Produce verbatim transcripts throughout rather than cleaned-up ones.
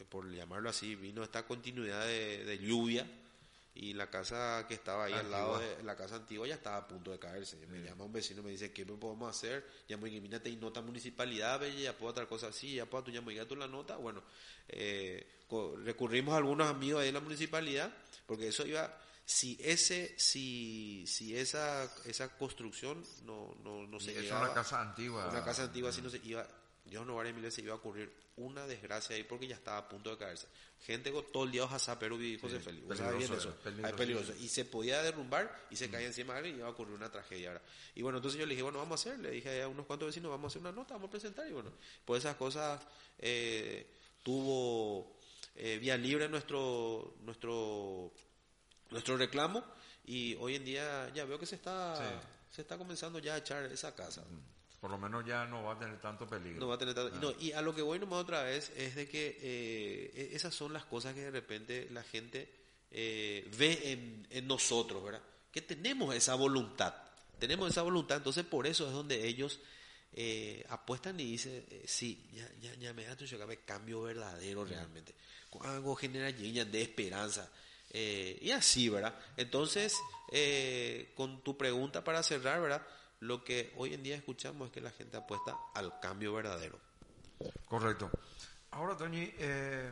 por llamarlo así, vino esta continuidad de, de lluvia y la casa que estaba ahí al lado de la casa antigua ya estaba a punto de caerse. Me llama un vecino, me dice, ¿qué podemos hacer? Ya me imagínate, y nota municipalidad, ve, ya puedo otra cosa así, ya puedo, tú ya me digas tú la nota. Bueno, eh, recurrimos a algunos amigos ahí en la municipalidad, porque eso iba, si ese, si, si esa, esa construcción no, no, no se es llegaba, una casa antigua. una casa antigua, si no se iba, Dios no vaya miles, se iba a ocurrir una desgracia ahí porque ya estaba a punto de caerse. Gente con todo el día hoja Perú y José Sí, Félix. peligroso, eso? peligroso. Ay, peligroso. Y se podía derrumbar y se caía encima de alguien y iba a ocurrir una tragedia. ¿Verdad? Y bueno, entonces yo le dije, bueno, vamos a hacer, le dije a unos cuantos vecinos, vamos a hacer una nota, vamos a presentar. Y bueno, por esas cosas eh, tuvo eh, vía libre nuestro, nuestro, nuestro reclamo y hoy en día ya veo que se está, Sí. se está comenzando ya a echar esa casa. Por lo menos ya no va a tener tanto peligro. No va a tener tanto, Ah. no, y a lo que voy nomás otra vez es de que eh, esas son las cosas que de repente la gente eh, ve en, en nosotros, ¿verdad? Que tenemos esa voluntad, tenemos esa voluntad, entonces por eso es donde ellos eh, apuestan y dicen, eh, sí, ya, ya, ya me da tu me cambio verdadero realmente, algo genera llena de esperanza, eh, y así, ¿verdad? Entonces, eh, con tu pregunta para cerrar, ¿verdad? Lo que hoy en día escuchamos es que la gente apuesta al cambio verdadero. Correcto. Ahora, Toñi, eh,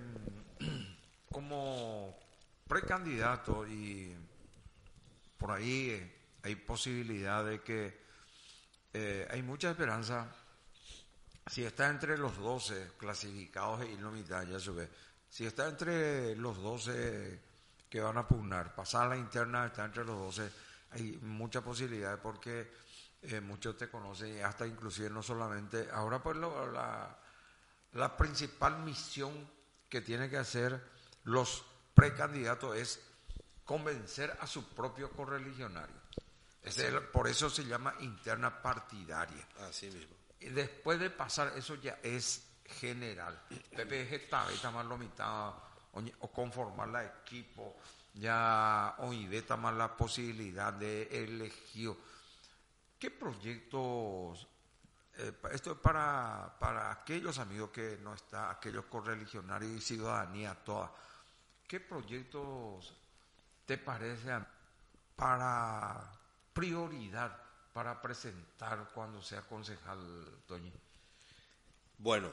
como precandidato y por ahí eh, hay posibilidad de que eh, hay mucha esperanza. Si está entre los doce clasificados y no mitad, ya se ve. Si está entre los doce que van a pugnar, pasar la interna, está entre los doce, hay mucha posibilidad porque Eh, muchos te conocen, hasta inclusive no solamente, ahora pues lo, la, la principal misión que tienen que hacer los precandidatos es convencer a su propio correligionario. Es el, por eso se llama interna partidaria. Así mismo. Y después de pasar, eso ya es general. P P G está más lo mitad, o conformar la equipo, ya o está más la posibilidad de elegir. ¿Qué proyectos, eh, esto es para, para aquellos amigos que no están, aquellos correligionarios y ciudadanía toda, qué proyectos te parecen para prioridad para presentar cuando sea concejal, Toñi? Bueno,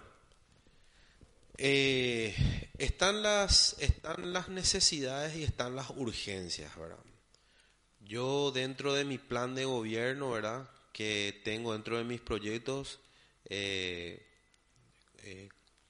eh, están las, están las necesidades y están las urgencias, ¿verdad? Yo dentro de mi plan de gobierno, ¿verdad?, que tengo dentro de mis proyectos, eh, eh,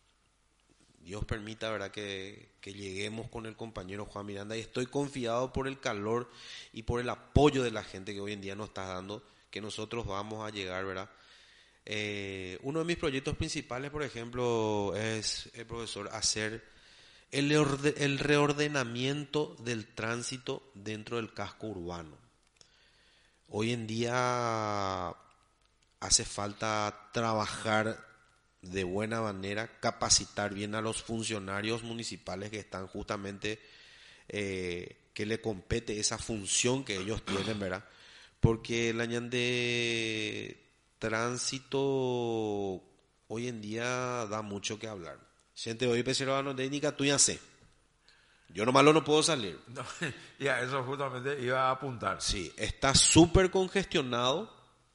Dios permita, ¿verdad?, que, que lleguemos con el compañero Juan Miranda y estoy confiado por el calor y por el apoyo de la gente que hoy en día nos está dando, que nosotros vamos a llegar, ¿verdad? Eh, uno de mis proyectos principales, por ejemplo, es, el profesor, hacer El, orde, el reordenamiento del tránsito dentro del casco urbano. Hoy en día hace falta trabajar de buena manera, capacitar bien a los funcionarios municipales que están justamente, eh, que le compete esa función que ellos tienen, ¿verdad? Porque el año de tránsito hoy en día da mucho que hablar. Gente, hoy pensé no técnica, tú ya sé. Yo nomás no puedo salir. No, ya, eso justamente iba a apuntar. Sí, está súper congestionado.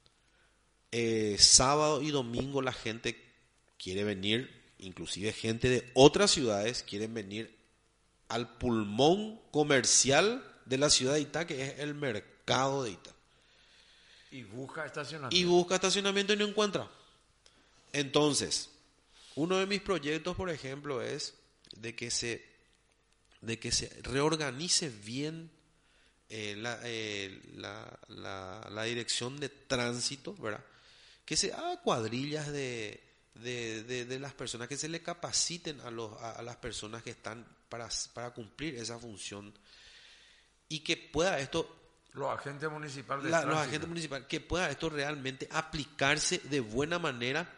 Eh, sábado y domingo la gente quiere venir, inclusive gente de otras ciudades quieren venir al pulmón comercial de la ciudad de Itá, que es el mercado de Itá. Y busca estacionamiento. Y busca estacionamiento y no encuentra. Entonces, uno de mis proyectos, por ejemplo, es de que se, de que se reorganice bien eh, la, eh, la, la, la dirección de tránsito, ¿verdad? Que se haga cuadrillas de, de, de, de las personas, que se le capaciten a, los, a, a las personas que están para, para cumplir esa función y que pueda esto... Los agentes municipales de la, tránsito. Los agentes municipales, que pueda esto realmente aplicarse de buena manera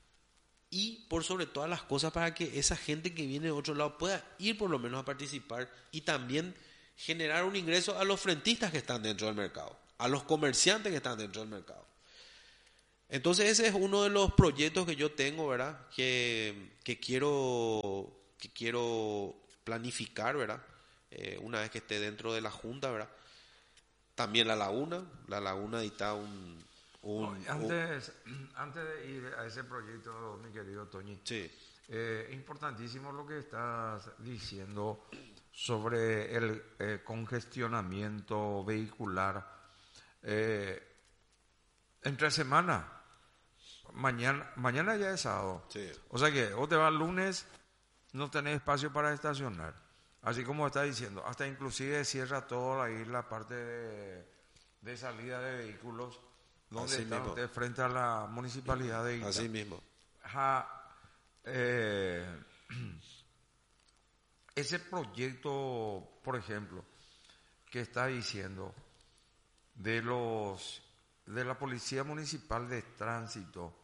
y por sobre todas las cosas para que esa gente que viene de otro lado pueda ir por lo menos a participar y también generar un ingreso a los frentistas que están dentro del mercado, a los comerciantes que están dentro del mercado. Entonces ese es uno de los proyectos que yo tengo, ¿verdad? Que, que quiero que quiero planificar, ¿verdad? Eh, una vez que esté dentro de la Junta, ¿verdad? También la laguna, la laguna está un... un, no, antes, un... antes de ir a ese proyecto, mi querido Toñi, sí. eh, es importantísimo lo que estás diciendo sobre el eh, congestionamiento vehicular. Eh, entre semana, mañana, mañana ya es sábado. Sí. O sea que vos te vas el lunes, no tenés espacio para estacionar. Así como está diciendo, hasta inclusive cierra toda ahí la parte de, de salida de vehículos, donde Así está mismo. usted frente a la municipalidad de Ita. Así mismo. Ja, eh, ese proyecto, por ejemplo, que está diciendo de los de la Policía Municipal de Tránsito,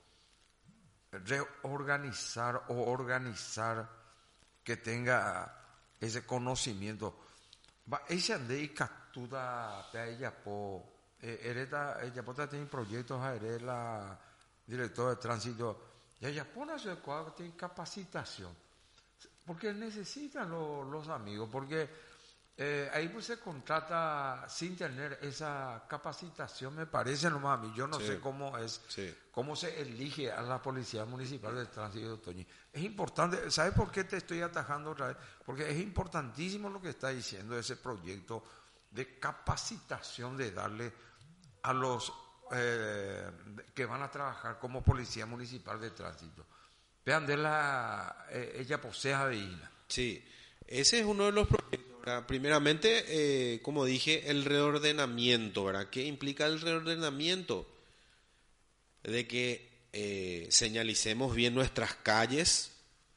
reorganizar o organizar que tenga ese conocimiento. Va, ese ande y captura de ella po, hereda, ella po tiene proyectos a la director de tránsito, y ella pone su cuadro, tiene capacitación, porque necesitan lo, los amigos, porque eh, ahí pues se contrata sin tener esa capacitación, me parece nomás a mí, yo no Sí. sé cómo es, Sí. cómo se elige a la Policía Municipal de Tránsito, Toñi. Es importante, ¿sabes por qué te estoy atajando otra vez? Porque es importantísimo lo que está diciendo ese proyecto de capacitación, de darle a los eh, que van a trabajar como Policía Municipal de Tránsito. Vean, de la, eh, ella posee a Veína. Sí, ese es uno de los proyectos, ¿verdad? Primeramente, eh, como dije, el reordenamiento, ¿verdad? ¿Qué implica el reordenamiento? De que eh, señalicemos bien nuestras calles,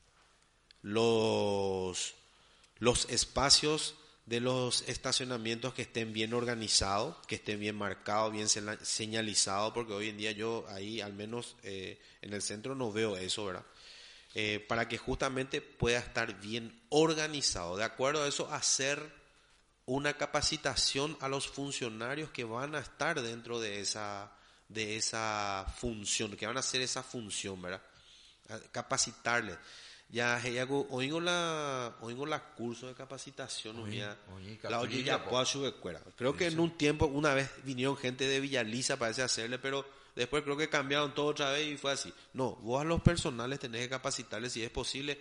los, los espacios de los estacionamientos que estén bien organizados, que estén bien marcados, bien señalizados, porque hoy en día yo ahí, al menos eh, en el centro, no veo eso, ¿verdad? Eh, para que justamente pueda estar bien organizado. De acuerdo a eso, hacer una capacitación a los funcionarios que van a estar dentro de esa, de esa función, que van a hacer esa función, ¿verdad? Capacitarles. Ya, ya oigo la oigo la curso de capacitación, Oye, mía, oye, la oye capilla, ya po. puedo subir cuera. Creo que Sí, en sí. un tiempo, una vez vinieron gente de Villaliza para ese hacerle, pero después creo que cambiaron todo otra vez y fue así. No, vos a los personales tenés que capacitarles si es posible.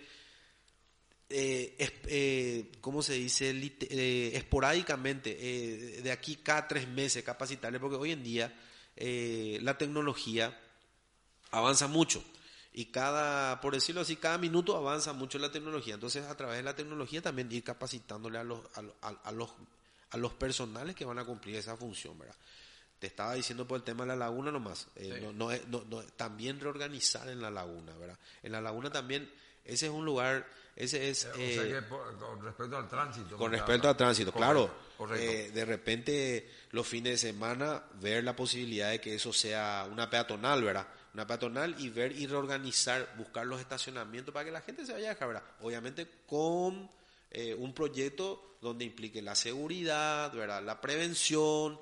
Eh, es, eh, ¿Cómo se dice? Lit- eh, esporádicamente, eh, de aquí cada tres meses capacitarles, porque hoy en día eh, la tecnología avanza mucho y cada, por decirlo así, cada minuto avanza mucho la tecnología. Entonces, a través de la tecnología también ir capacitándole a los, a, a, a los, a los personales que van a cumplir esa función, ¿verdad? Te estaba diciendo por el tema de la laguna nomás, eh, Sí. no, no, no, no, también reorganizar en la laguna, ¿verdad? En la laguna también, ese es un lugar, ese es... Eh, o eh, sea que por- con respecto al tránsito. con me respecto está- al tránsito, correcto, claro, correcto. eh, de repente los fines de semana ver la posibilidad de que eso sea una peatonal, ¿verdad? Una peatonal y ver y reorganizar, buscar los estacionamientos para que la gente se vaya a dejar, ¿verdad? Obviamente con eh, un proyecto donde implique la seguridad, ¿verdad? La prevención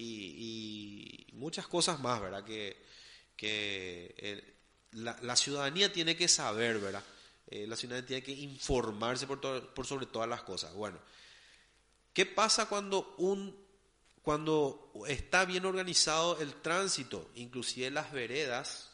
y, y muchas cosas más, ¿verdad? Que, que el- la, la ciudadanía tiene que saber, ¿verdad? Eh, la ciudadanía tiene que informarse por, to- por sobre todas las cosas. Bueno, ¿qué pasa cuando un cuando está bien organizado el tránsito, inclusive las veredas?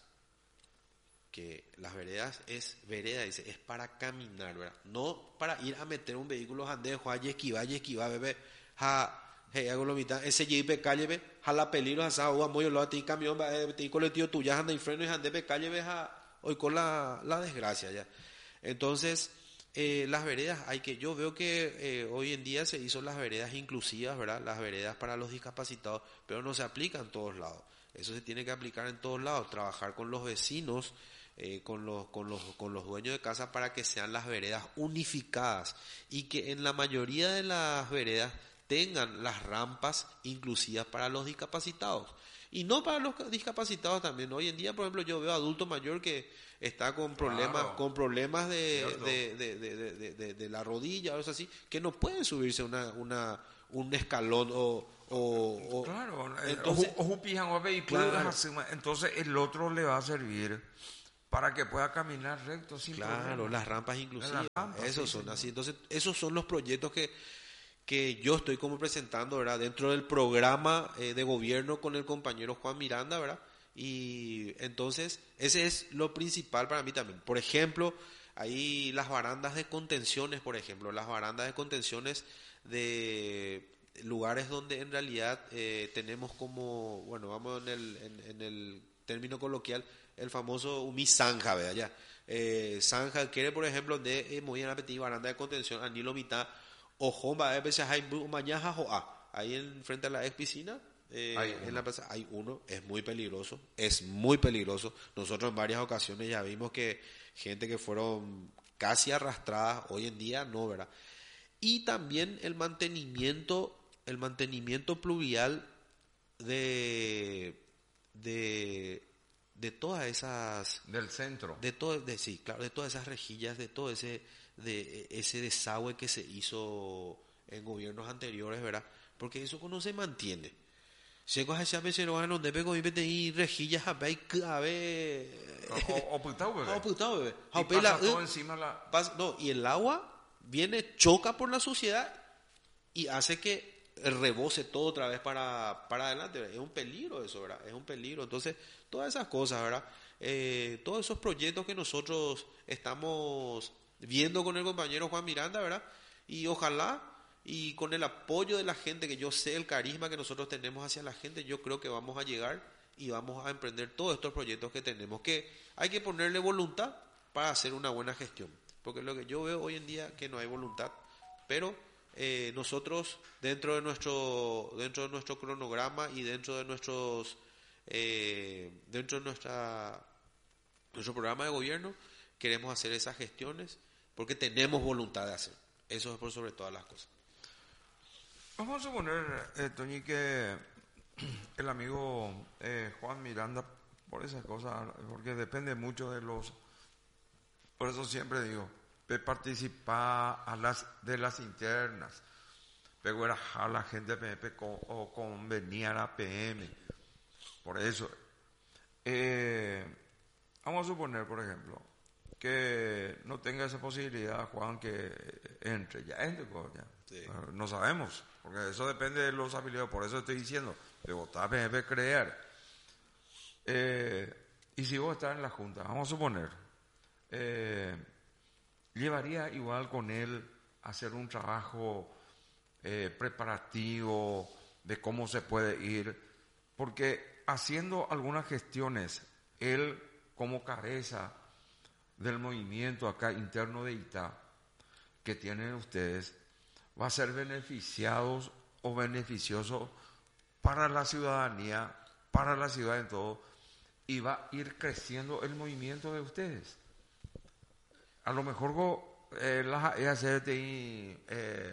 Que las veredas es vereda, dice, es para caminar, ¿verdad? No para ir a meter un vehículo jandejo, a esquivar, esquivar, bebé, ja, hey, hago lo mitad, ese jeep calle, ve, ja la peligro, a sa, o muy lo ti camión, va, ti colectivo tuya, anda y freno y jande pe calle, ve, ja, hoy con la, la desgracia ya. Entonces, eh, las veredas, hay que, yo veo que eh, hoy en día se hizo las veredas inclusivas, ¿verdad? Las veredas para los discapacitados, pero no se aplica en todos lados. Eso se tiene que aplicar en todos lados, trabajar con los vecinos, eh, con los, con los, con los dueños de casa para que sean las veredas unificadas y que en la mayoría de las veredas tengan las rampas inclusivas para los discapacitados. Y no para los discapacitados también. Hoy en día, por ejemplo, yo veo adulto mayor que está con problemas, Claro. con problemas de, Cierto. de, de, de, de, de, de, de la rodilla o eso así, que no pueden subirse una, una, un escalón o, o, o Claro, eh, entonces, o, o un pijan o vehículo, claro. entonces el otro le va a servir para que pueda caminar recto sin Claro, problema. las rampas inclusivas, Las rampas, esos sí, son señor. así. Entonces, esos son los proyectos que, que yo estoy como presentando, ¿verdad? Dentro del programa eh, de gobierno con el compañero Juan Miranda, ¿verdad? Y entonces, ese es lo principal para mí también. Por ejemplo, ahí las barandas de contenciones, por ejemplo, las barandas de contenciones de lugares donde en realidad eh, tenemos como, bueno, vamos en el, en, en el término coloquial, el famoso umi zanja, ¿verdad? Ya. Eh, zanja quiere, por ejemplo, de eh, muy en apetito baranda de contención, anilo mitad, o jomba, a veces hay mañana o a, ahí en frente a la ex piscina, Hay eh, en la uno. plaza hay uno, es muy peligroso, es muy peligroso. Nosotros en varias ocasiones ya vimos que gente que fueron casi arrastradas, hoy en día no, ¿verdad? Y también el mantenimiento, el mantenimiento pluvial de, de, de todas esas, Del centro. de todo, de, sí, claro, de todas esas rejillas, de todo ese, de ese desagüe que se hizo en gobiernos anteriores, ¿verdad? Porque eso no se mantiene. Llego a esa vez no donde pego y vete y rejillas a ver, a ver, O, o, o putao, bebé. ah, putado, bebé. Y Ah, pela, pasa todo eh, encima la... Pas- no, y el agua viene, choca por la suciedad y hace que rebose todo otra vez para, para adelante. ¿Verdad? Es un peligro eso, ¿verdad? Es un peligro. Entonces, todas esas cosas, ¿verdad? Eh, todos esos proyectos que nosotros estamos viendo con el compañero Juan Miranda, ¿verdad? Y ojalá, y con el apoyo de la gente, que yo sé el carisma que nosotros tenemos hacia la gente, yo creo que vamos a llegar y vamos a emprender todos estos proyectos que tenemos, que hay que ponerle voluntad para hacer una buena gestión. Porque lo que yo veo hoy en día que no hay voluntad, pero eh, nosotros dentro de nuestro dentro de nuestro cronograma y dentro de nuestros eh, dentro de nuestra nuestro programa de gobierno queremos hacer esas gestiones porque tenemos voluntad de hacer. Eso es por sobre todas las cosas. Vamos a suponer, eh, Toñi, que el amigo eh, Juan Miranda, por esas cosas, porque depende mucho de los... Por eso siempre digo, de participar a las, de las internas, pero era a la gente de P M P con, o convenía a la P M. Por eso, eh, vamos a suponer, por ejemplo, que no tenga esa posibilidad, Juan, que entre, ya entre, pues, ya. Sí. No sabemos, porque eso depende de los habilidades, por eso estoy diciendo, de votar P M P, creer. Eh, y si vos estás en la Junta, vamos a suponer, eh, llevaría igual con él a hacer un trabajo eh, preparativo de cómo se puede ir, porque haciendo algunas gestiones, él como cabeza del movimiento acá interno de I T A que tienen ustedes, va a ser beneficiados o beneficioso para la ciudadanía, para la ciudad en todo, y va a ir creciendo el movimiento de ustedes. A lo mejor go, eh, las E A C T I eh,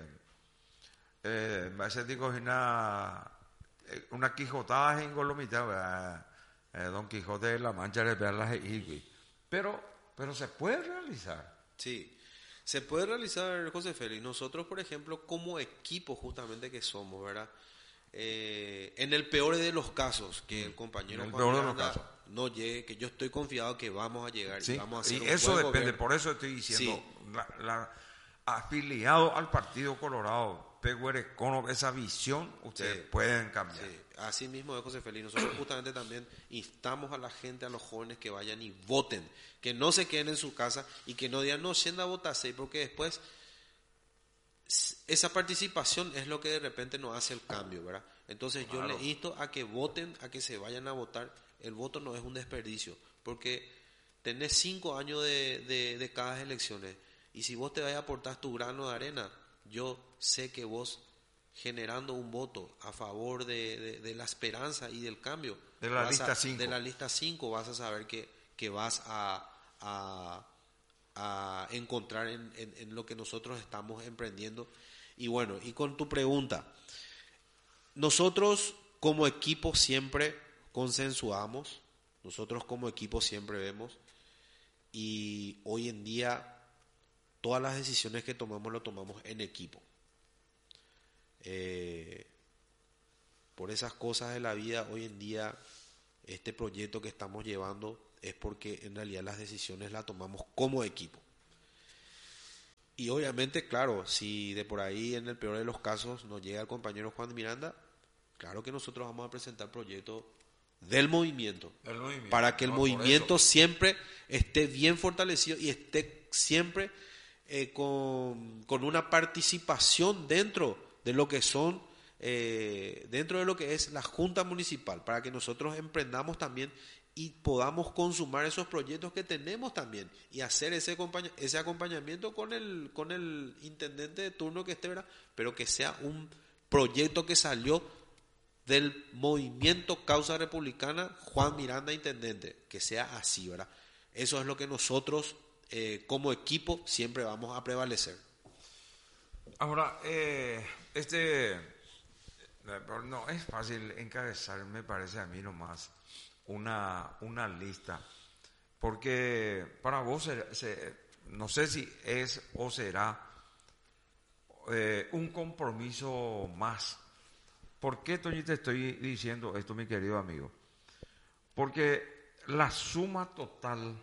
eh, va a ser digo, una eh, una quijotada en Golomita, eh, Don Quijote de la Mancha de ver las pero pero se puede realizar. Sí, se puede realizar, José Félix. Nosotros, por ejemplo, como equipo justamente que somos, ¿verdad? Eh, en el peor de los casos, que el compañero En el Juan peor de los Miranda casos. no llegue, que yo estoy confiado que vamos a llegar y Sí, vamos a hacer y un eso buen depende, gobierno. por eso estoy diciendo, Sí. la, la- afiliado al Partido Colorado, Peguerecono, esa visión, ustedes Sí. pueden cambiar. Sí, así mismo es José Félix. Nosotros justamente también instamos a la gente, a los jóvenes que vayan y voten, que no se queden en su casa y que no digan no siendo a votar, sí, porque después s- esa participación es lo que de repente nos hace el cambio, ¿verdad? Entonces yo Claro. les insto a que voten, a que se vayan a votar. El voto no es un desperdicio, porque tenés cinco años de, de, de cada elecciones y si vos te vas a aportar tu grano de arena, yo sé que vos generando un voto a favor de, de, de la esperanza y del cambio De la vas lista a- cinco. de la lista cinco vas a saber que, que vas a, a, a encontrar en, en, en lo que nosotros estamos emprendiendo. Y bueno, y con tu pregunta, nosotros como equipo siempre consensuamos, nosotros como equipo siempre vemos, y hoy en día todas las decisiones que tomamos lo tomamos en equipo. Eh, por esas cosas de la vida, hoy en día este proyecto que estamos llevando es porque en realidad las decisiones las tomamos como equipo. Y obviamente, claro, si de por ahí en el peor de los casos nos llega el compañero Juan Miranda, claro que nosotros vamos a presentar proyectos del movimiento, El movimiento, para que el no, por movimiento eso. siempre esté bien fortalecido y esté siempre eh, con, con una participación dentro de lo que son, eh, dentro de lo que es la Junta Municipal, para que nosotros emprendamos también y podamos consumar esos proyectos que tenemos también y hacer ese, acompañ- ese acompañamiento con el, con el intendente de turno que esté, ¿verdad? Pero que sea un proyecto que salió del movimiento Causa Republicana, Juan Miranda intendente, que sea así, ¿verdad? Eso es lo que nosotros eh, como equipo siempre vamos a prevalecer. Ahora, eh, este, eh, no es fácil encabezar, me parece a mí nomás, una, una lista, porque para vos, se- se- no sé si es o será eh, un compromiso más. ¿Por qué, Toñi, te estoy diciendo esto, mi querido amigo? Porque la suma total,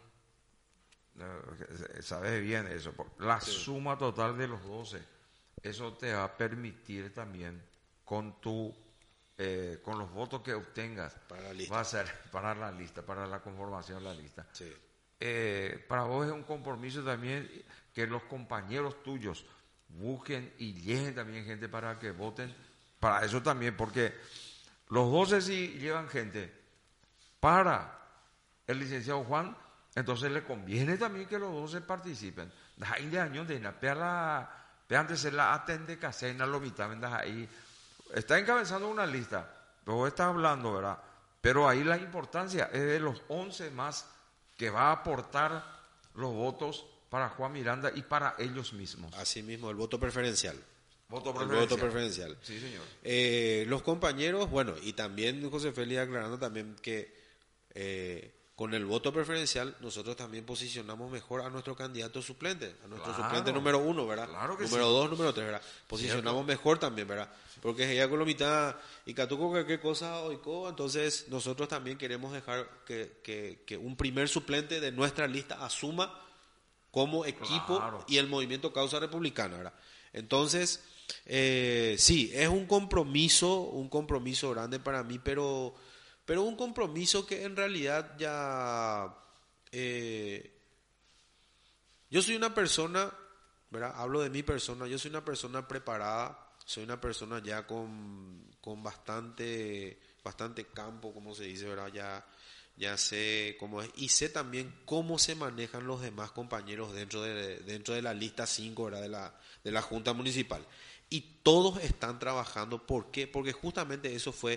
eh, sabes bien eso, por- la Sí. suma total de los doce, eso te va a permitir también con tu, eh, con los votos que obtengas, Para la lista. va a ser para la lista, para la conformación de la lista. Sí. Eh, para vos es un compromiso también que los compañeros tuyos busquen y lleguen también gente para que voten, para eso también, porque los doce si llevan gente para el licenciado Juan, entonces le conviene también que los doce participen. Das ahí de años de la pela, antes se la atende casena, lo mitad, das ahí. Está encabezando una lista, vos estás hablando, ¿verdad? Pero ahí la importancia es de los once más que va a aportar los votos para Juan Miranda y para ellos mismos. Así mismo, el voto preferencial. Voto El preferencial. voto preferencial. Sí, señor. Eh, los compañeros, bueno, y también José Félix aclarando también que eh, con el voto preferencial nosotros también posicionamos mejor a nuestro candidato suplente, a nuestro Claro. suplente número uno, ¿verdad? Claro que número sí. dos, número tres, ¿verdad? Posicionamos mejor también, ¿verdad? Porque ella con la mitad y Catuco cualquier cosa oico, entonces nosotros también queremos dejar que, que, que un primer suplente de nuestra lista asuma como equipo Claro. y el movimiento Causa Republicana, ¿verdad? Entonces, eh, sí, es un compromiso, un compromiso grande para mí, pero, pero un compromiso que en realidad ya... eh, yo soy una persona, ¿verdad? Hablo de mi persona, yo soy una persona preparada, soy una persona ya con, con bastante, bastante campo, como se dice, ¿verdad? Ya, ya sé cómo es, y sé también cómo se manejan los demás compañeros dentro de, dentro de la lista cinco, ¿verdad? De la, de la Junta Municipal. Y todos están trabajando, ¿por qué? Porque justamente eso fue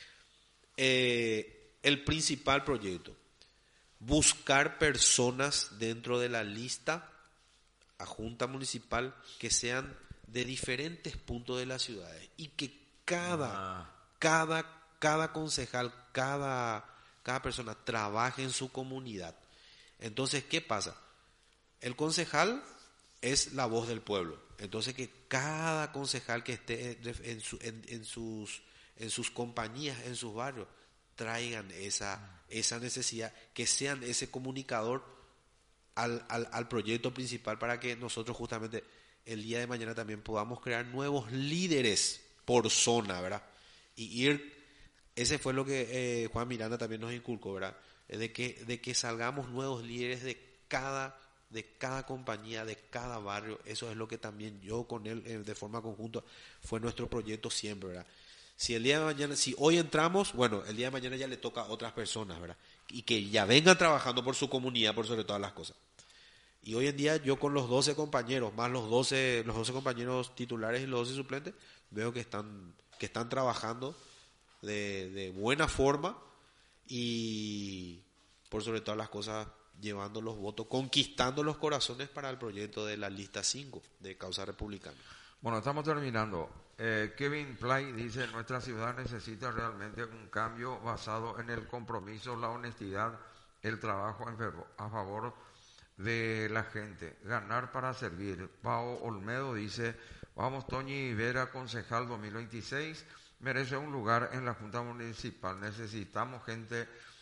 eh, el principal proyecto. Buscar personas dentro de la lista a Junta Municipal que sean de diferentes puntos de las ciudades y que cada, Ah. cada, cada concejal, cada, cada persona trabaje en su comunidad. Entonces, ¿qué pasa? El concejal es la voz del pueblo. Entonces, que cada concejal que esté en, su- en- en sus, en sus compañías, en sus barrios, traigan esa, esa necesidad, que sean ese comunicador al, al, al proyecto principal para que nosotros justamente el día de mañana también podamos crear nuevos líderes por zona, ¿verdad? Y ir, ese fue lo que eh, Juan Miranda también nos inculcó, ¿verdad? Eh, De que, de que salgamos nuevos líderes de cada, de cada compañía, de cada barrio. Eso es lo que también yo con él eh, de forma conjunta fue nuestro proyecto siempre, ¿verdad? Si el día de mañana, si hoy entramos, bueno, el día de mañana ya le toca a otras personas, ¿verdad? Y que ya vengan trabajando por su comunidad, por sobre todas las cosas. Y hoy en día yo con los doce compañeros, más los doce, los doce compañeros titulares y los doce suplentes, veo que están, que están trabajando de, de buena forma y por sobre todas las cosas llevando los votos, conquistando los corazones para el proyecto de la lista cinco de Causa Republicana. Bueno, estamos terminando. Eh, Kevin Play dice, nuestra ciudad necesita realmente un cambio basado en el compromiso, la honestidad, el trabajo en fervo- a favor de la gente, ganar para servir. Pao Olmedo dice, vamos Toñi Vera, concejal dos mil veintiséis, merece un lugar en la Junta Municipal, necesitamos gente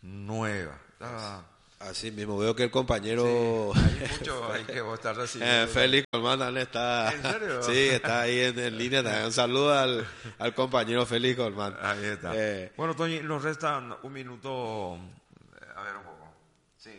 nueva. Ah, Así mismo, veo que el compañero sí, hay mucho ahí que vos estás recibiendo. eh, Félix Colmán también está. ¿En serio? Sí, está ahí en, en línea también. Un saludo al, al compañero Félix Colmán. Ahí está. Eh, Bueno, Toñi, nos restan un minuto. A ver un poco. Sí.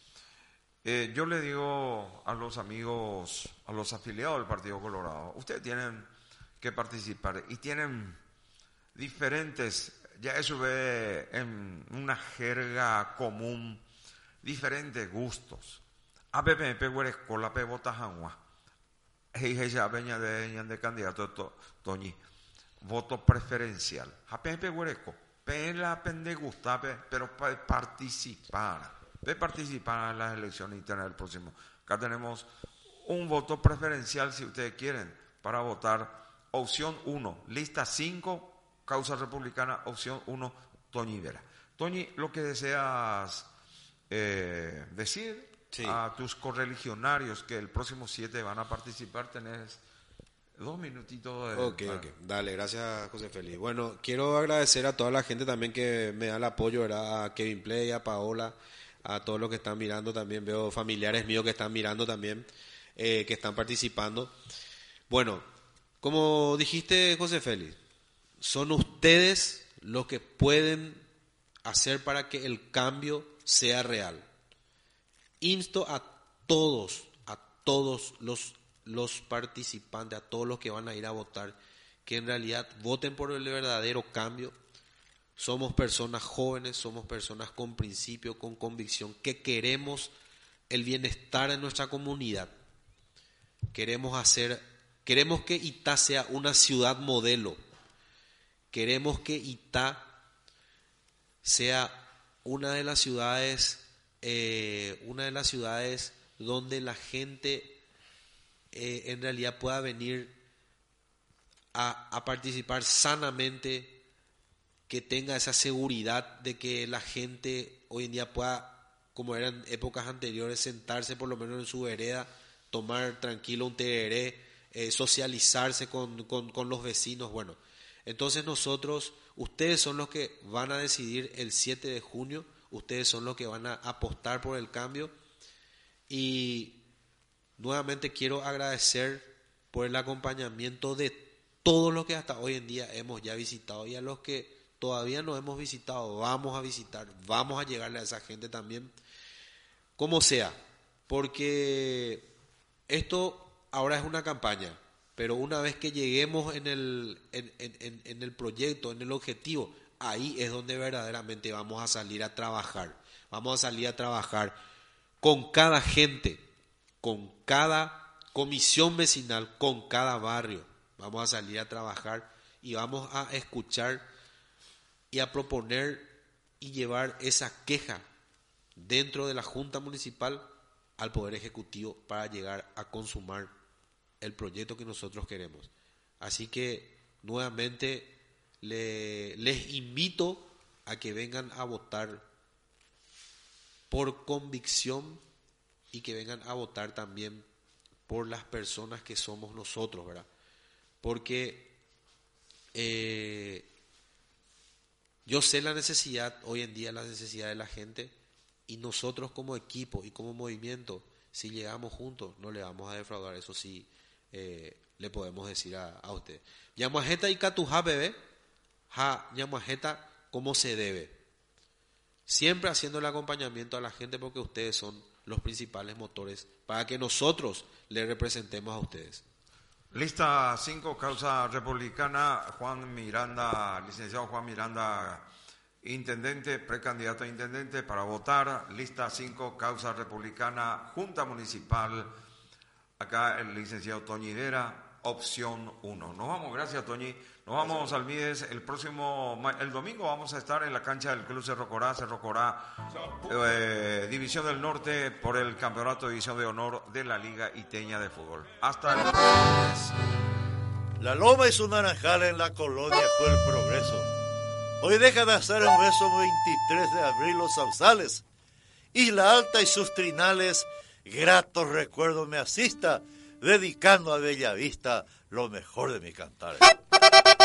Eh, yo le digo a los amigos, a los afiliados del Partido Colorado, ustedes tienen que participar y tienen diferentes, ya eso ve en una jerga común, diferentes gustos. A P P Hueresco, la P Botajangua, Heija Peña de de candidato to, Toñi, voto preferencial. A P P Hueresco, pela pende gusta, pero para participar, de participar en las elecciones internas del próximo. Acá tenemos un voto preferencial, si ustedes quieren, para votar. Opción uno, lista cinco, causa republicana. Opción uno, Toñi Vera. Toñi, lo que deseas eh, decir Sí. a tus correligionarios que el próximo siete van a participar, tenés dos minutitos de... Ok, para- ok. Dale, gracias, José Félix. Bueno, quiero agradecer a toda la gente también que me da el apoyo, ¿verdad? A Kevin Play, a Paola, a todos los que están mirando también. Veo familiares míos que están mirando también, eh, que están participando. Bueno, como dijiste, José Félix, son ustedes los que pueden hacer para que el cambio sea real. Insto a todos, a todos los, los participantes, a todos los que van a ir a votar, que en realidad voten por el verdadero cambio. Somos personas jóvenes, somos personas con principio, con convicción, que queremos el bienestar en nuestra comunidad. Queremos hacer, queremos que Itá sea una ciudad modelo. Queremos que Itá sea una de las ciudades, eh, una de las ciudades donde la gente eh, en realidad pueda venir a, a participar sanamente, que tenga esa seguridad de que la gente hoy en día pueda, como eran épocas anteriores, sentarse por lo menos en su vereda, tomar tranquilo un tereré, eh, socializarse con, con, con los vecinos. Bueno, entonces nosotros, ustedes son los que van a decidir el siete de junio, ustedes son los que van a apostar por el cambio, y nuevamente quiero agradecer por el acompañamiento de todos los que hasta hoy en día hemos ya visitado, y a los que todavía no hemos visitado, vamos a visitar, vamos a llegarle a esa gente también, como sea, porque esto ahora es una campaña, pero una vez que lleguemos en el, en, en, en el proyecto, en el objetivo, ahí es donde verdaderamente vamos a salir a trabajar, vamos a salir a trabajar con cada gente, con cada comisión vecinal, con cada barrio, vamos a salir a trabajar y vamos a escuchar y a proponer y llevar esa queja dentro de la Junta Municipal al Poder Ejecutivo para llegar a consumar el proyecto que nosotros queremos. Así que nuevamente le, les invito a que vengan a votar por convicción y que vengan a votar también por las personas que somos nosotros, ¿verdad? Porque eh, yo sé la necesidad, hoy en día la necesidad de la gente, y nosotros como equipo y como movimiento, si llegamos juntos, no le vamos a defraudar. Eso sí, eh, le podemos decir a, a usted. Yamajeta y Catuja, bebé, ja, Yamajeta como se debe. Siempre haciendo el acompañamiento a la gente, porque ustedes son los principales motores para que nosotros le representemos a ustedes. Lista cinco, causa republicana, Juan Miranda, licenciado Juan Miranda, intendente, precandidato a intendente para votar. Lista cinco, causa republicana, Junta Municipal, acá el licenciado Toñi Vera, opción uno. Nos vamos, gracias Toñi. Nos vamos al Mides el próximo, el domingo vamos a estar en la cancha del Club Cerro Corá, Cerro Corá, eh, División del Norte, por el Campeonato de División de Honor de la Liga Iteña de Fútbol. Hasta el próximo mes. La Loma y su naranjal en la colonia fue el progreso. Hoy deja de hacer un beso veintitrés de abril los sausales. Isla Alta y sus trinales, gratos recuerdos me asista, dedicando a Bellavista lo mejor de mi cantar.